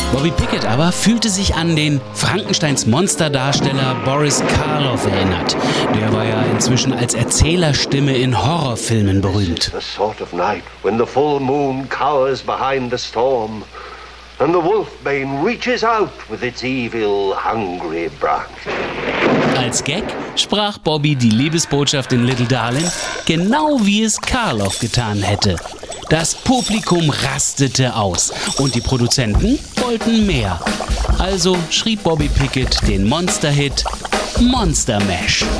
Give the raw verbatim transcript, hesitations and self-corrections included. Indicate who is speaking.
Speaker 1: Bobby Pickett aber fühlte sich an den Frankensteins Monsterdarsteller Boris Karloff erinnert. Der war ja inzwischen als Erzählerstimme in Horrorfilmen berühmt.
Speaker 2: The sort of night when the full moon cowers behind the storm and the wolfbane reaches out with its evil, hungry branch.
Speaker 1: Als Gag sprach Bobby die Liebesbotschaft in Little Darling genau wie es Karloff getan hätte. Das Publikum rastete aus und die Produzenten wollten mehr. Also schrieb Bobby Pickett den Monster-Hit Monster Mash.